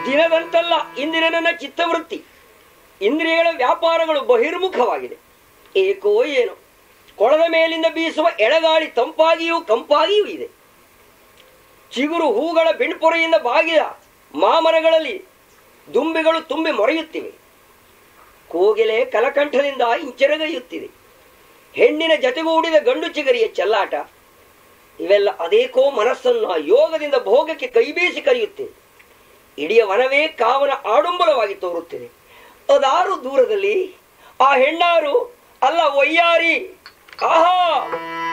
ದಿನದಂತಲ್ಲ ಇಂದಿನ ನನ್ನ ಚಿತ್ತವೃತ್ತಿ, ಇಂದ್ರಿಯಗಳ ವ್ಯಾಪಾರಗಳು ಬಹಿರ್ಮುಖವಾಗಿದೆ. ಏಕೋ ಏನೋ ಕೊಳದ ಮೇಲಿಂದ ಬೀಸುವ ಎಳೆಗಾಳಿ ತಂಪಾಗಿಯೂ ಕಂಪಾಗಿಯೂ ಇದೆ. ಚಿಗುರು ಹೂಗಳ ಬಿಣ್ಪೊರೆಯಿಂದ ಬಾಗಿದ ಮಾಮರಗಳಲ್ಲಿ ದುಂಬಿಗಳು ತುಂಬಿ ಮೊರೆಯುತ್ತಿವೆ. ಕೋಗಿಲೆ ಕಲಕಂಠದಿಂದ ಇಂಚರಗೈಯುತ್ತಿದೆ. ಹೆಣ್ಣಿನ ಜತೆಗೂಡಿದ ಗಂಡು ಚಿಗರಿಯ ಚೆಲ್ಲಾಟ ಇವೆಲ್ಲ ಅದೇಕೋ ಮನಸ್ಸನ್ನು ಯೋಗದಿಂದ ಭೋಗಕ್ಕೆ ಕೈಬೀಸಿ ಕರೆಯುತ್ತಿದೆ. ಇಡೀ ವನವೇ ಕಾವನ ಆಡಂಬರವಾಗಿ ತೋರುತ್ತಿದೆ. ಅದಾರು ದೂರದಲ್ಲಿ ಆ ಹೆಣ್ಣಾರು ಅಲ್ಲ ಒಯ್ಯಾರಿ. ಆಹಾ